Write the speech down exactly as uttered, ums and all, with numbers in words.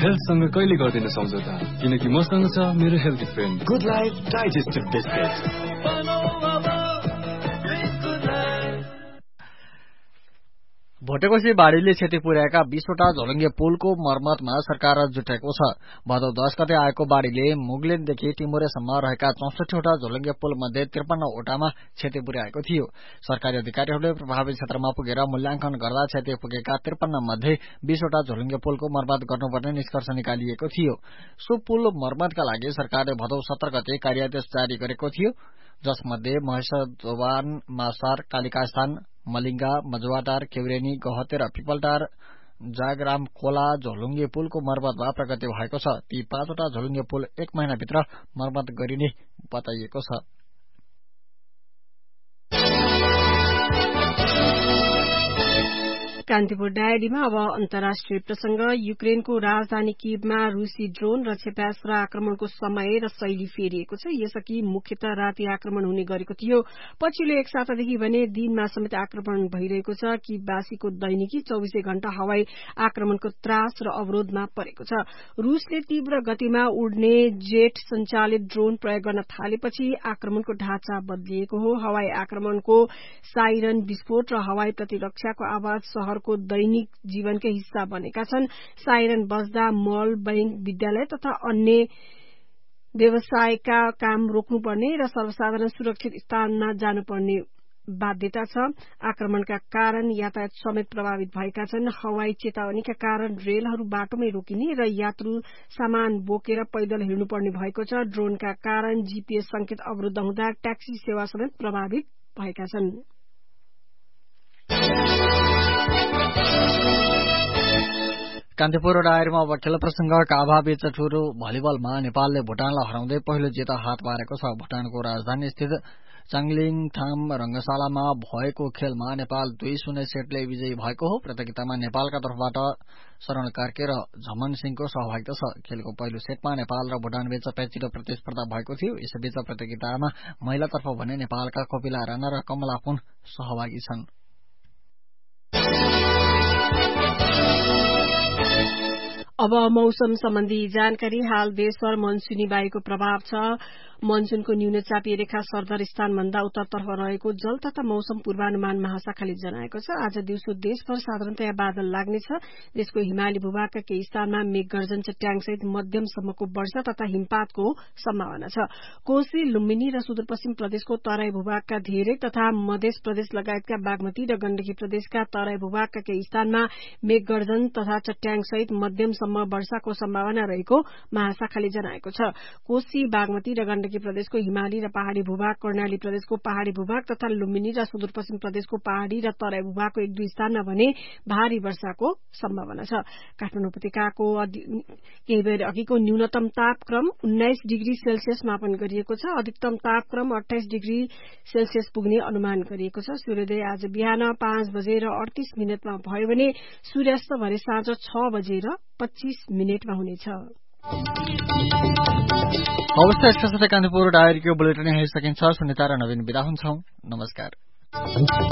हेल्थसँग कहिले गर्दैन सम्झौता, किनकि मसँग छ मेरो health friend good life digestive biscuit. Bhote Koshi बाढीले क्षति पुर्याएका बीसवटा झोलुङ्गे पुलको मर्मतमा सरकार जुटेको छ। भदौ दस गते आएको बाढीले मुगलिनदेखि टिमुरेसम्म रहेका चौसठीवटा झोलुङ्गे पुल मध्ये त्रिपन्नवटामा क्षति पुर्याएको थियो। सरकारी अधिकारीहरूले प्रभावित क्षेत्रमा पुगेर मूल्याङ्कन गर्दा क्षति पुगेका त्रिपन्न मध्ये बीसवटा झोलुङ्गे पुलको मर्मत गर्नुपर्ने निष्कर्ष निकालिएको थियो। सो पुल मर्मतका लागि सरकारले भदौ सत्र गते कार्यादेश जारी गरेको थियो, जसमध्ये महेशदोबान, मासार, कालिकास्थान, मलिङ्गा, मजुवाटार, केउरेनी, गहते र पिपलटार जागराम खोला झोलुङ्गे पुलको मर्मतमा प्रगति भएको छ। ती पाँचवटा झोलुङ्गे पुल एक महिनाभित्र मर्मत गरिने बताइएको छ। कान्तिपुर डायरीमा अब अन्तर्राष्ट्रिय प्रसंग। युक्रेनको राजधानी कीवमा रूसी ड्रोन र क्षेपणास्त्र आक्रमणको समय र शैली फेरिएको छ। यसअघि मुख्यतः राति आक्रमण हुने गरेको थियो। पछिल्लो एक सातादेखि भने दिनमा समेत आक्रमण भइरहेको छ। कीववासीको दैनिकी चौबीसै घण्टा हवाई आक्रमणको त्रास र अवरोधमा परेको छ। रूसले तीव्र गतिमा उड्ने जेट संचालित ड्रोन प्रयोग गर्न थालेपछि आक्रमणको ढाँचा बदलिएको हो। हवाई आक्रमणको साइरन विस्फोट र हवाई प्रतिरक्षाको आवाज शहरको दैनिक जीवनकै हिस्सा बनेका छन्। साइरन बज्दा मल, बैंक, विद्यालय तथा अन्य व्यवसायका काम रोक्नुपर्ने र सर्वसाधारण सुरक्षित स्थानमा जानुपर्ने बाध्यता छ। आक्रमणका कारण यातायात समेत प्रभावित भएका छन्। हवाई चेतावनीका कारण रेलहरू बाटोमै रोकिने र यात्रु सामान बोकेर पैदल हिँड्नुपर्ने भएको छ। ड्रोनका कारण जीपीएस संकेत अवरुद्ध हुँदा ट्याक्सी सेवा समेत प्रभावित भएका छन्। कान्तिपुर डायरीमा अब खेल प्रसंग। काभाबीच ठुलो भलिबलमा नेपालले भुटानलाई हराउँदै पहिलो जित हात पारेको छ। भुटानको राजधानी स्थित चाङलिङथाम रंगशालामा भएको खेलमा नेपाल दुई शून्य सेटले विजयी भएको हो। प्रतियोगितामा नेपालका तर्फबाट शरण कार्के र झमन सिंहको सहभागिता छ। खेलको पहिलो सेटमा नेपाल र भुटानबीच पेचिलो प्रतिस्पर्धा भएको थियो। यसैबीच प्रतियोगितामा महिलातर्फ भने नेपालका कपिला राणा र कमला पुन सहभागी छन्। अब मौसम सम्बन्धी जानकारी। हाल देशभर मनसूनी वायुको प्रभाव छ। मनसूनको न्यून चापीय रेखा सरदर स्थानभन्दा उत्तरतर्फ रहेको जल तथा मौसम पूर्वानुमान महाशाखाले जनाएको छ। आज दिउँसो देशभर साधारणतया बादल लाग्नेछ। देशको हिमाली भूभागका केही स्थानमा मेघगर्जन, चट्याङसहित मध्यमसम्मको वर्षा तथा हिमपातको सम्भावना छ। कोशी, लुम्बिनी र सुदूरपश्चिम प्रदेशको तराई भूभागका धेरै तथा मध्य प्रदेश लगायतका बागमती र गण्डकी प्रदेशका तराई भूभागका केही स्थानमा मेघगर्जन तथा चट्याङसहित मध्यमसम्म वर्षाको सम्भावना रहेको महाशाखाले जनाएको छ। कोशी, बागमती र गण्डकी प्रदेशको हिमाली र पहाड़ी भूभाग, कर्णाली प्रदेशको पहाड़ी भूभाग तथा लुम्बिनी र सुदूरपश्चिम प्रदेशको पहाड़ी र तराई भूभागको एक दुई स्थानमा भने भारी वर्षाको सम्भावना छ। काठमाडौँ उपत्यकाको केही बेर अघिको न्यूनतम तापक्रम उन्नाइस डिग्री सेल्सियस मापन गरिएको छ। अधिकतम तापक्रम अठाइस डिग्री सेल्सियस पुग्ने अनुमान गरिएको छ। सूर्योदय आज बिहान पाँच बजेर अडतीस मिनटमा भयो भने सूर्यास्त भरे साँझ छ बजेर पच्चीस मिनटमा हुनेछ। हवस्, यसका साथै कान्तिपुर डायरीको बुलेटिन हेरिसकिन्छ। सुनिता र नवीन बिदा हुन्छौं। नमस्कार।